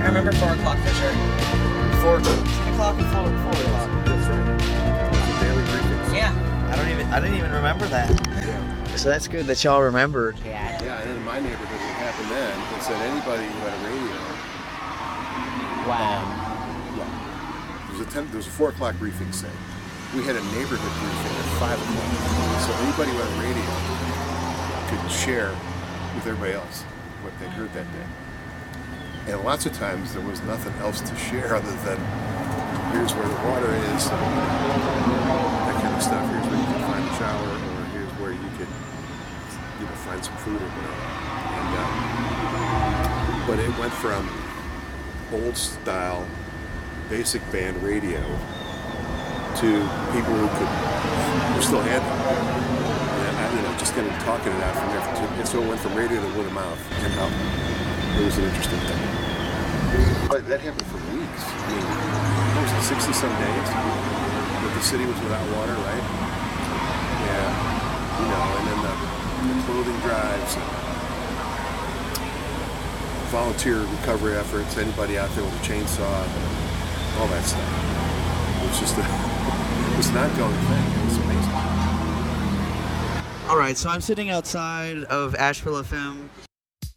remember 4 o'clock for sure. 10 o'clock and 4 o'clock. That's right. The daily briefings. Yeah. I didn't even remember that. Yeah. So that's good that y'all remembered. Yeah. Yeah, and in my neighborhood, what happened then is that anybody who had a radio, Wow. there was a 4 o'clock briefing, say. We had a neighborhood briefing at 5 o'clock. So anybody who had a radio could share with everybody else what they'd heard that day. And lots of times there was nothing else to share other than here's where the water is, that kind of stuff. Here's where you can find a shower, or here's where you could, find some food or whatever. And but it went from old style basic band radio to people who still had them. And just kind of talking it out from there. And so it went from radio to word of mouth. And it was an interesting thing. But that happened for weeks. I mean, what was it, 60-some days? But the city was without water, right? Yeah. And then the clothing drives, and volunteer recovery efforts, anybody out there with a chainsaw, all that stuff. It was just it was an ongoing thing. It was amazing. All right, so I'm sitting outside of Asheville FM